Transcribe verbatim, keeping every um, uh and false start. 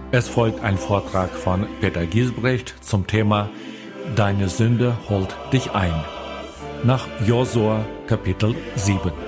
Es folgt ein Vortrag von Peter Giesbrecht zum Thema Deine Sünde holt dich ein. Nach Josua Kapitel sieben.